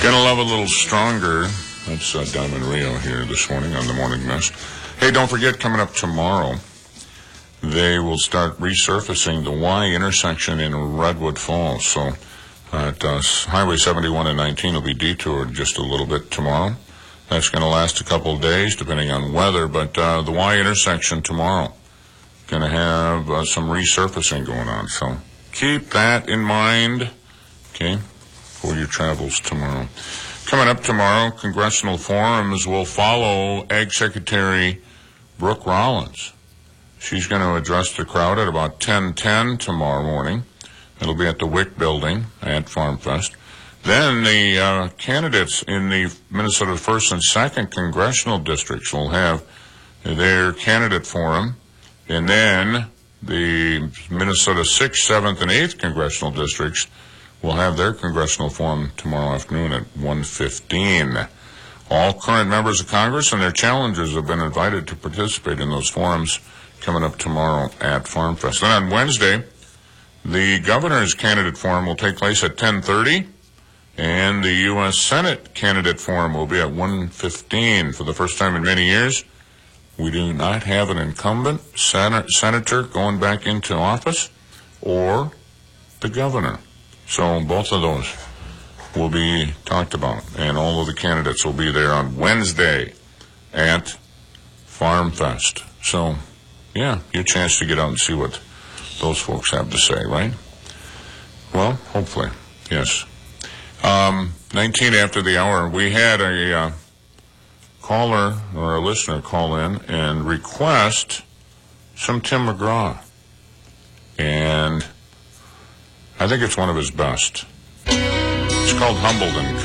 Gonna love a little stronger. That's Diamond Rio here this morning on the Morning Mist. Hey, don't forget, coming up tomorrow, they will start resurfacing the Y intersection in Redwood Falls. So at Highway 71 and 19 will be detoured just a little bit tomorrow. That's going to last a couple of days, depending on weather. But the Y intersection tomorrow going to have some resurfacing going on. So keep that in mind, okay, for your travels tomorrow. Coming up tomorrow, congressional forums will follow Ag Secretary Brooke Rollins. She's going to address the crowd at about 10:10 tomorrow morning. It'll be at the WIC building at FarmFest. Then the candidates in the Minnesota 1st and 2nd congressional districts will have their candidate forum. And then the Minnesota 6th, 7th, and 8th congressional districts will have their congressional forum tomorrow afternoon at 1:15. All current members of Congress and their challengers have been invited to participate in those forums coming up tomorrow at FarmFest. Then on Wednesday, the governor's candidate forum will take place at 10:30, and the U.S. Senate candidate forum will be at 1:15. For the first time in many years, we do not have an incumbent senator going back into office or the governor. So both of those will be talked about, and all of the candidates will be there on Wednesday at FarmFest. So, yeah, your chance to get out and see what those folks have to say, right? Well, hopefully, yes. 19 after the hour, we had a caller or a listener call in and request some Tim McGraw. And I think it's one of his best. It's called Humbled and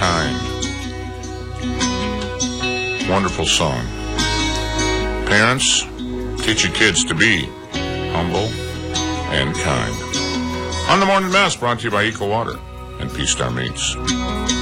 Kind. Wonderful song. Parents, teach your kids to be humble and kind. On the Morning Mass, brought to you by Eco Water and Peace Star Meats.